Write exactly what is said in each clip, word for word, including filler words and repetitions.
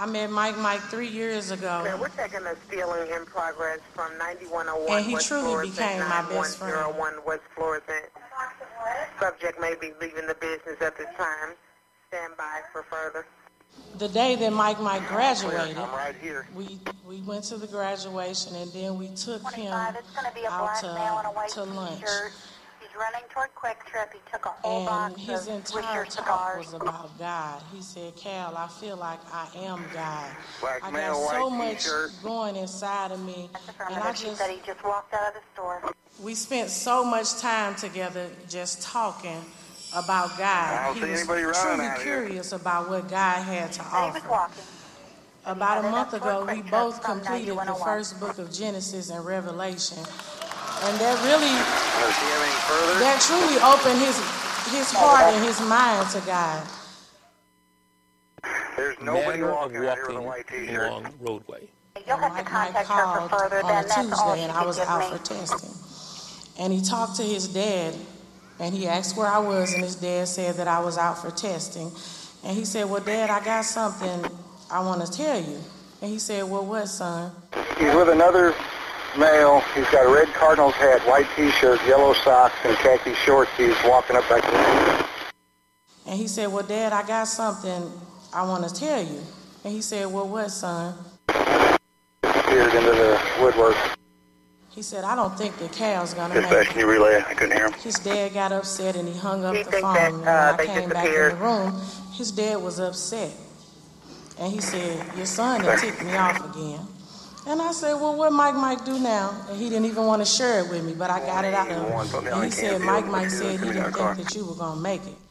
I met Mike Mike three years ago. Man, we're taking a stealing in progress from ninety-one oh one And he West truly Florissant, became my best friend. nine one oh one West Florissant. Subject may be leaving the business at this time. Stand by for further. The day that Mike Mike graduated, I'm right here. we we went to the graduation, and then we took him It's going to be a out black male in a to, white to lunch. t-shirt. He's running toward Quick Trip. He took a whole And box his of entire Swisher talk cigars. was about God. He said, Cal, I feel like I am God. Black I male, got so white much t-shirt. going inside of me. That's And I affirmative. She just, said he just walked out of the store. we spent so much time together just talking about I God. don't He see was anybody running truly out here. curious about what God had to And he was offer. walking. About a headed month up toward ago, we Quick Trip both from completed the ninety-one oh one. first book of Genesis and Revelation. And that really, Does he have any further? that truly opened his his heart and his mind to God. There's nobody manner of walking out here with a walking white t-shirt. along roadway. You'll have to Mike Mike contact her called for further. on Then a that's all Tuesday, she and I can was give out me. for testing. And he talked to his dad, and he asked where I was, and his dad said that I was out for testing. And he said, well, Dad, I got something I want to tell you. And he said, well, what, son? He's with another male. He's got a red Cardinals hat, white t-shirt, yellow socks, and khaki shorts. He's walking up back there. And he said, well, Dad, I got something I want to tell you. And he said, well, what, son? Disappeared into the woodwork. He said, I don't think that Cal's going to make Dispatch, it. can you relay? I couldn't hear him. His dad got upset and he hung up Do you the think phone. that, And when uh, I they came back in disappeared? the room, his dad was upset. And he said, your son had ticked me off again. And I said, well, what Mike Mike do now? And he didn't even want to share it with me, but I got it out of him. And he said, Mike Mike said he didn't think that you were going to make it.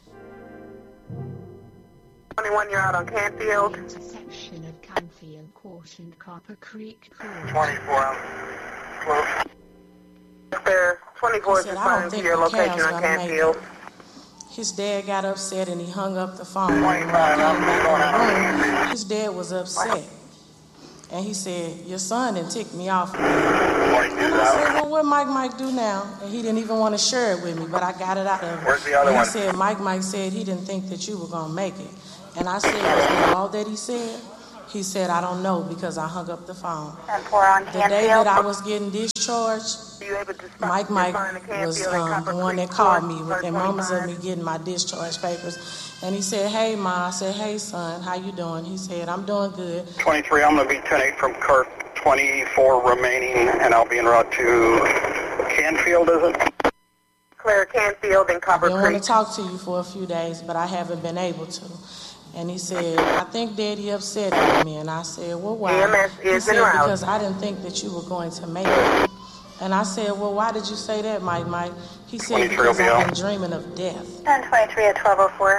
twenty-one, you're out on Canfield. Intersection of Canfield Court and Copper Creek Court. twenty-four, I'm close. There, twenty-four is He said, I don't responding to think your the location Cal's on gonna make Canfield. His dad got upset and he hung up the phone. And when I came back in the room, his dad was upset. And he said, your son didn't tick me off again. And I said, well, what Mike Mike do now? And he didn't even want to share it with me, but I got it out of him. Where's the other and he one? said, Mike Mike said he didn't think that you were going to make it. And I said, is that all that he said? He said, I don't know, because I hung up the phone. And four on The day that I was getting discharged, Are you able to spot Mike Mike respond to Canfield was and um, Copper the one Creek that called Court, me within Part moments of me twenty-five? getting my discharge papers. And he said, hey, Ma. I said, hey, son, how you doing? He said, I'm doing good. twenty-three, I'm going to be ten eight from Kirk. twenty-four remaining, and I'll be en route to Canfield, is it? Claire Canfield and I've Copper been wanting Creek. to talk to you for a few days, but I haven't been able to. And he said, I think Daddy upset with me. And I said, well, why? E M S He is said, en route. because I didn't think that you were going to make it. And I said, well, why did you say that, Mike Mike? He said, twenty-three because will be I've out. been dreaming of death. ten twenty-three at twelve oh four.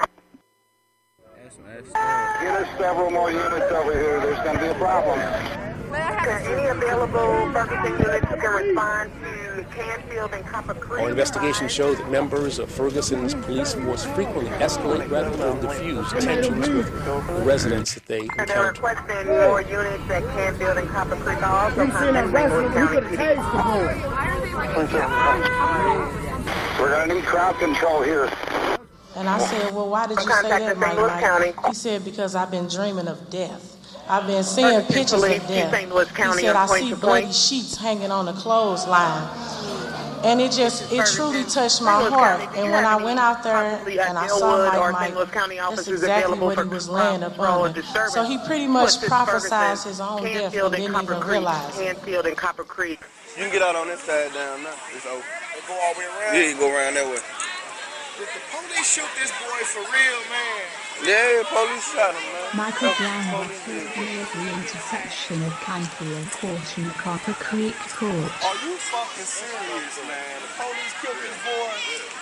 Get us several more units over here. There's going to be a problem. Any available Ferguson units who can respond to Canfield and Copper Creek? Our investigation showed that members of Ferguson's police force frequently escalate rather than diffuse tensions with the residents that they And they're encounter. requesting more units at Canfield and Copper Creek are also contacting St. Louis County P D. We're going to need crowd control here. And I said, well, why did you say Contacted that, Mike Saint Louis Mike? County. He said, because I've been dreaming of death. I've been seeing Ferguson pictures Police, of death. Saint Louis County He said, on I point see to bloody point. sheets hanging on the clothesline. And it just, it truly touched my Saint Louis heart. County, do you And when have I went any out there possibly, uh, and I Dalewood saw or Mike Saint Louis County Mike, that's officers exactly available what he for was laying up control or under. disturbance? So he pretty much What's this prophesized Ferguson, his own death and Canfield and didn't Copper even Creek, realize it. Canfield and Copper Creek. You can get out on this side down now. It's over. They go all the way around. Yeah, you can go around that way. Did the police shoot this boy for real, man? Yeah, police shot him, man. Michael That's what Brown was police killed did. near the intersection of Canfield Court and Copper Creek Court. Are you fucking serious, man? The police killed this boy?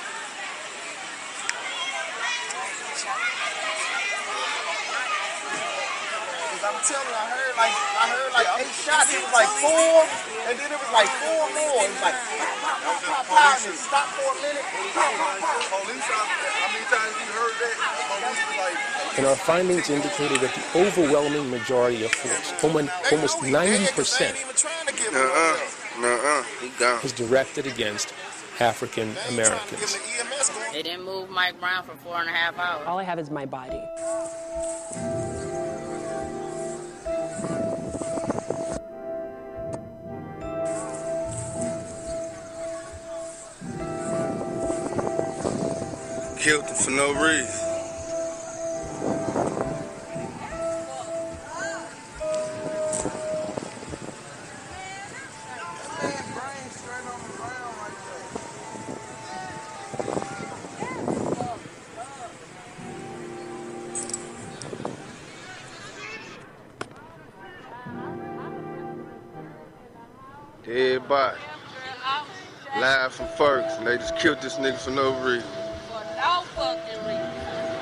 I'm telling you, I heard like I heard like eight shots. It was like four, and then it was like four more. It was like pop, pop, pop, pop, and it stopped for a minute. Pop, pop, pop. Police out there. How many times you heard that? Police was like. And our findings indicated that the overwhelming majority of force, almost, almost ninety percent, Uh-uh. Uh-uh. He gone. is directed against African Americans. They didn't move Mike Brown for four and a half hours. All I have is my body. Killed him for no reason. Dead body. Live from Ferguson. They just killed this nigga for no reason. For no fucking reason.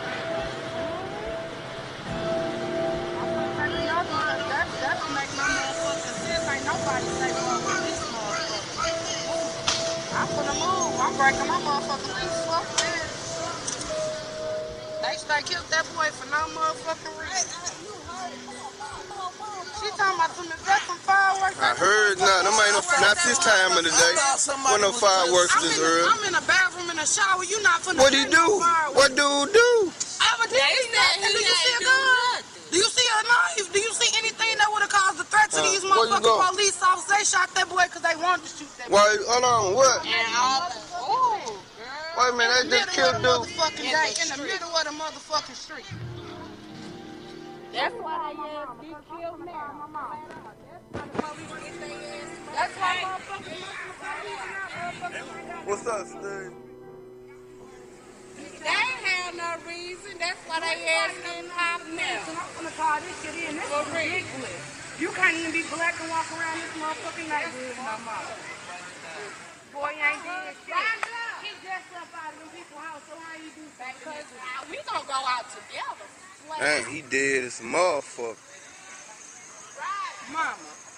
That don't make no motherfucking sense. Ain't nobody say fuck with this motherfucker. I'm finna move. I'm breaking my motherfucking lease. Fuck this. They straight killed that boy for no motherfucking reason. She talking about some, is that some fireworks? I heard not. Them ain't no, not this time of the day. Wasn't no fireworks this early. I'm in the bathroom in the shower. You not finna What he do? What dude do? Evidently nothing. Do you see a gun? Do you see a knife? Do you see anything that would have caused a threat to Uh, these where you motherfucking going? police officers? They shot that boy because they wanted to shoot that boy. Why? Hold on. What? And all the, ooh, Wait a minute. They just killed dude. motherfucking day, in the middle of the motherfucking street. That's why they ass get killed now. That's why motherfuckers What's up, Steve? they ain't have no reason. That's why they ass getting hot now. I'm gonna call this shit in. This is ridiculous. You can't even be black and walk around this motherfucking neighborhood no more. Boy, you ain't did shit. He dressed up out of them people's house, so how you do that? Because we gonna go out together. Dang, he dead as a motherfucker. Mama.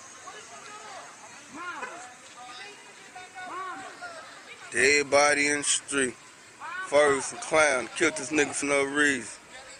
Mama. Mama. Dead body in the street. Ferguson clown killed this nigga for no reason.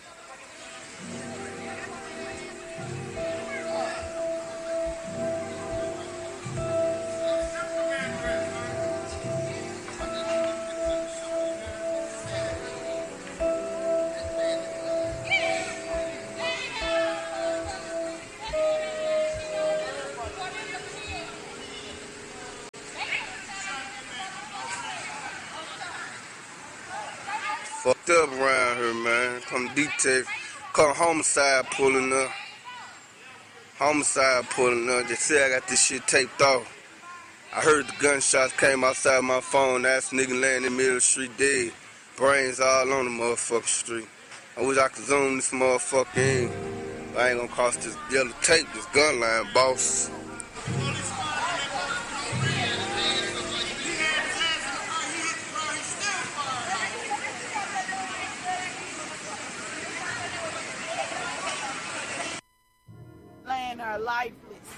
Fucked up around here, man. Come detective, come homicide pulling up. Homicide pulling up. Just say I got this shit taped off. I heard the gunshots came outside my phone. That's nigga laying in the middle of the street dead. Brains all on the motherfucking street. I wish I could zoom this motherfucker in. I ain't gonna cost this yellow tape, this gun line, boss. Laying her lifeless.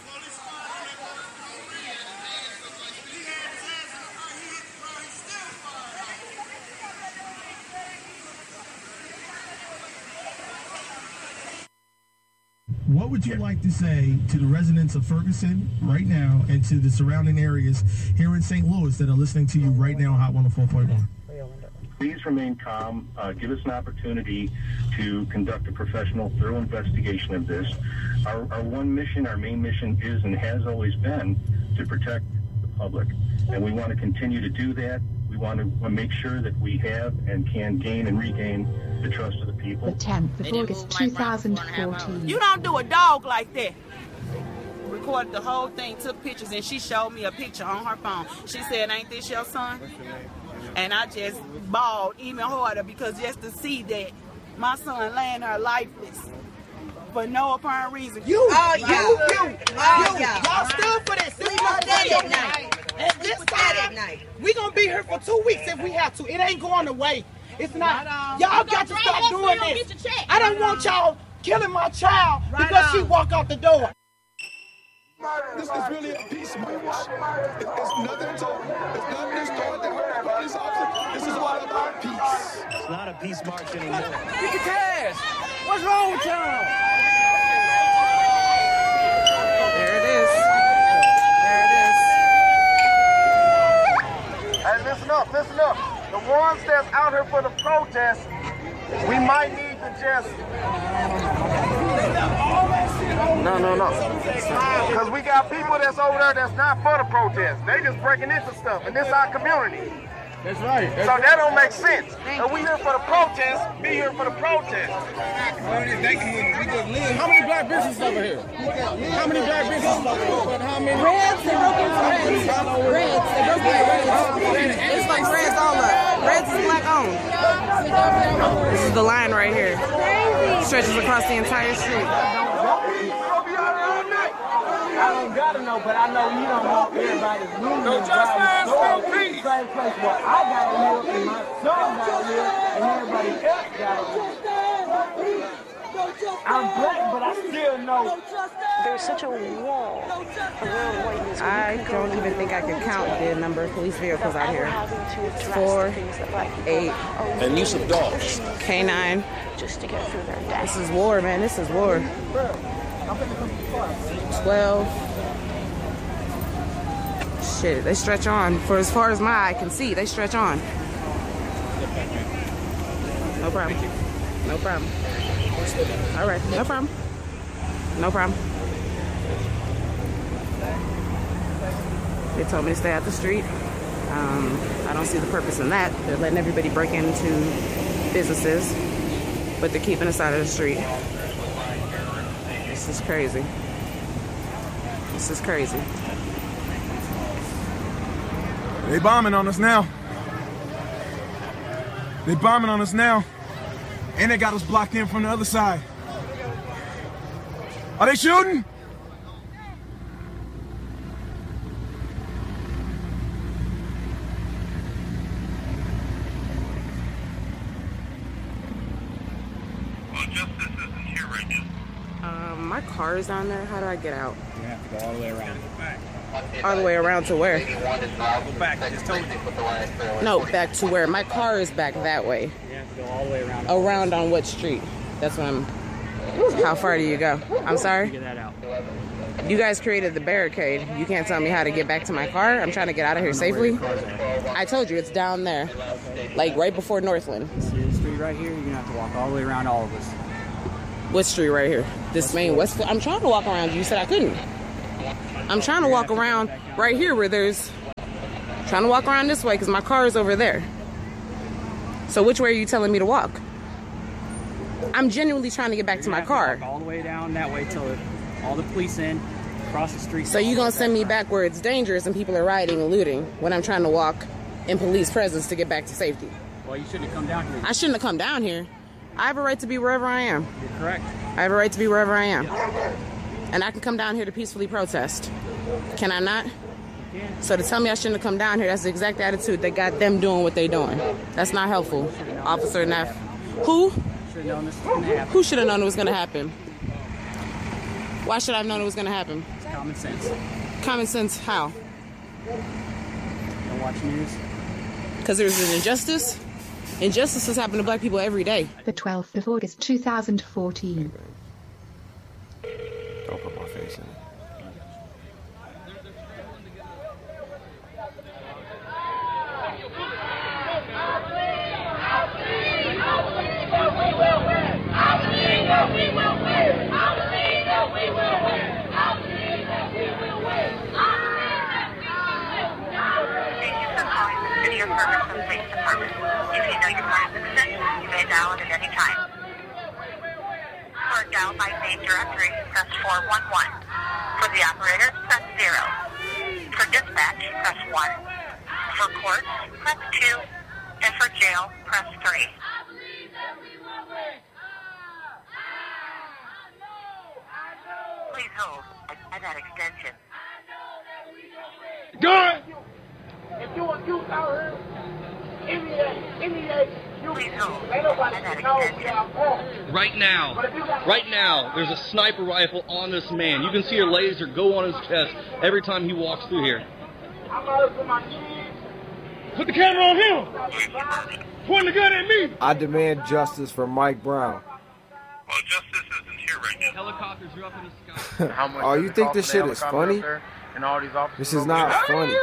What would you like to say to the residents of Ferguson right now and to the surrounding areas here in Saint Louis that are listening to you right now on Hot one oh four point one? Please remain calm. Uh, give us an opportunity to conduct a professional, thorough investigation of this. Our, our one mission, our main mission is and has always been to protect the public. And we want to continue to do that. We want to make sure that we have and can gain and regain the trust of the people. The tenth of August two thousand fourteen. You don't do a dog like that. Recorded the whole thing, took pictures, and she showed me a picture on her phone. She said, "Ain't this your son?" And I just bawled even harder because just to see that my son laying there lifeless for no apparent reason. You, oh, you, you, you, oh, you. Y'all stood for this. This is my day at night. And this time, at night. We gonna be here for two weeks if we have to. It ain't going away. It's not. Y'all got to stop doing this. I don't want y'all killing my child because she walked out the door. This is really a peace march. It, it's nothing to, it's nothing to start to hurt a police officer. This is all about peace. It's not a peace march anymore. Get the cash. What's wrong with y'all? There it is. There it is. Hey, listen up, listen up. The ones that's out here for the protest, we might need to just... No, no, no. Because we got people that's over there that's not for the protest. They just breaking into stuff, and this our community. That's right. That's so that don't make sense. And we here for the protest. Be here for the protest. How many black businesses over here? How many black businesses over here? How many? Reds, they broke into Reds. Reds, they broke into Reds. It's like Reds all up. Reds is black owned. This is the line right here. Stretches across the entire street. I don't gotta know, but I know you don't want everybody moving. No justice, no peace. Same place where I gotta live, and my son gotta live, and everybody else gotta live. I'm black, but I still know. There's such a wall around whiteness. I don't even think I can count the number of police vehicles out here. It's four, eight, and use of dogs. K nine. Just to get through their day. This is war, man. This is war. twelve. Shit, they stretch on. For as far as my eye can see, they stretch on. No problem. No problem. All right, no problem. No problem. They told me to stay out the street. Um, I don't see the purpose in that. They're letting everybody break into businesses, but they're keeping us out of the street. This is crazy. This is crazy. They bombing on us now. They bombing on us now. And they got us blocked in from the other side. Are they shooting? Well, Justice isn't here right now. Um, my car is down there. How do I get out? You have to go all the way around. All the way around to where? Go back. Just told you. No, back to where? My car is back that way. You have to go all the way around. Around on what street? That's what I'm... How far do you go? I'm sorry? Figure that out. You guys created the barricade. You can't tell me how to get back to my car? I'm trying to get out of here safely. I told you, it's down there. Like right before Northland. See this street right here? You're going to have to walk all the way around all of us. What street right here? This main West... I'm trying to walk around. You said I couldn't. I'm trying to walk around right here where there's... Trying to walk around this way because my car is over there. So which way are you telling me to walk? I'm genuinely trying to get back to my car. All the way down that way till all the police in, across the street. So you gonna send me back where it's dangerous and people are rioting and looting when I'm trying to walk in police presence to get back to safety? Well, you shouldn't have come down here. I shouldn't have come down here. I have a right to be wherever I am. You're correct. I have a right to be wherever I am. And I can come down here to peacefully protest. Can I not? So to tell me I shouldn't have come down here, that's the exact attitude that got them doing what they doing. That's not helpful. Officer Neff. Who? Should have known this was going to happen. Who should have known it was going to happen? Why should I have known it was going to happen? It's common sense. Common sense how? Don't watch news. Because there's an injustice? Injustices happen to black people every day. The twelfth of August two thousand fourteen. Don't put my face in it. If you know your client's extension, you may dial it at any time. For a dial by name directory, press four one one. For the operator, press zero. For dispatch, press one. For court, press two. And for jail, press three. Please hold at that extension. Good! If you want youth out here, any day, any day, you Please hold ain't nobody at that know extension. y'all. Right now, right now, there's a sniper rifle on this man. You can see a laser go on his chest every time he walks through here. I'm out for my kids. Put the camera on him! Point the gun at me! I demand justice for Mike Brown. Well, Justice isn't here right now. Helicopters are up in the sky. How much oh, you think this shit is funny? And all these This is not funny.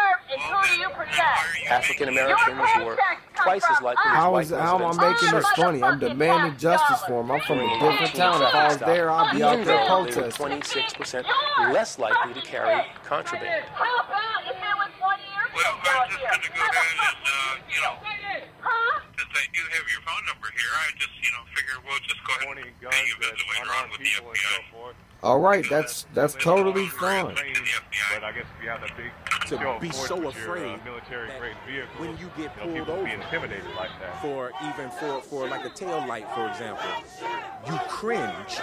African Americans were twice as likely as How white is how am I residents. making this funny? I'm demanding justice for him. I'm from a different town. If I was there, I'd be out there Even though they were protesting. twenty-six percent less likely to carry contraband. Well, just going to go ahead and, uh, you know, since I do have your phone number here, I just, you know, figure we'll just go ahead and pay you a visit later on with the F B I. All right, that's that's totally fine. But I guess if you have a big To show of be force so with your, afraid uh, military that grade vehicle, when you get you know, pulled people over be intimidated like that. for even for, for like a tail light, for example, you cringe.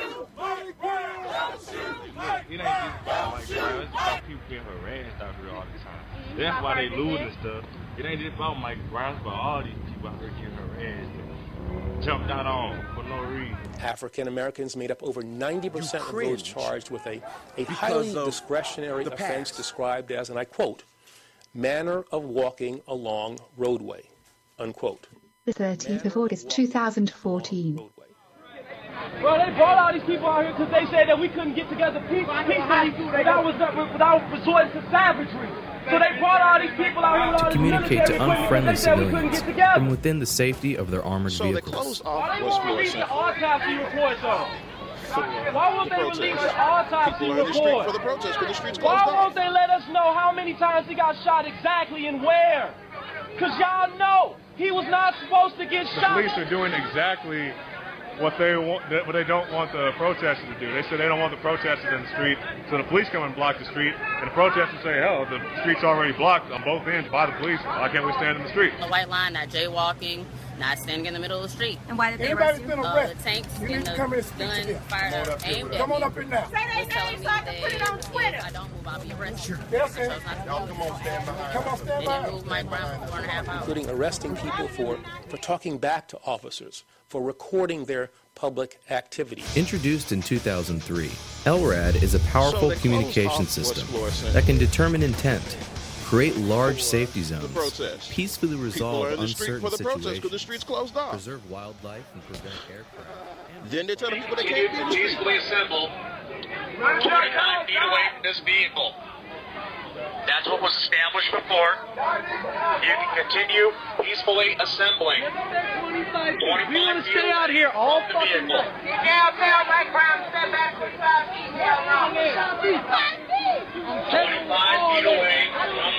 It ain't just about like, bro, it's about people getting harassed out here all the time. That's why they losing and stuff. It ain't just about Mike Brown, it's about all these people out here getting harassed and jumped out on for no reason. African Americans made up over ninety percent of those charged with a, a Because highly of discretionary the offense past. described as, and I quote, manner of walking along roadway, unquote. The thirtieth of August two thousand fourteen. Well, they brought all these people out here because they said that we couldn't get together peace- peacefully without, without resorting to savagery. So they brought all these people out here with all To this communicate to military equipment unfriendly because they said we couldn't civilians get together. from within the safety of their armored So they vehicles. closed Why off they West won't release Florissant. the autopsy report, though? Why won't The they protest. release the autopsy People are in the street report? for the protest because the streets Why closed won't off. they let us know how many times he got shot exactly and where? Because y'all know he was not supposed to get The shot. police are doing exactly what they want, what they don't want the protesters to do. They say they don't want the protesters in the street, so the police come and block the street, and the protesters say, hell, the street's already blocked on both ends by the police. Why can't we stand in the street? A white line, not jaywalking, not standing in the middle of the street. And why did they Anybody's arrest you? been Uh, arrested. The tanks You and need the to come in and speak to gun them. fired Come on up, up here. aimed at Come on me. up here now. Say their name so I can put it on Twitter. If I don't move, I'll be arrested. They'll I say, chose not to Y'all move. come on, stand behind. come on, They stand by. didn't move Mike Brown for four and a half hours. Including arresting people for, for talking back to officers, for recording their public activity. Introduced in two thousand three, L R A D is a powerful So they closed communication off West system Florissant. that can determine intent, create large safety zones, protest. peacefully People resolve are in the street uncertain for the protest because the situations, streets closed off. preserve wildlife, and prevent aircraft. Then they tell the people they You can't be in need the to street. peacefully assemble twenty-five feet away from this vehicle. That's what was established before. You can continue peacefully assembling. We want to stay out here all fucking day. Tell, tell Mike Brown to step back twenty-five feet. Hell no. twenty-five feet away from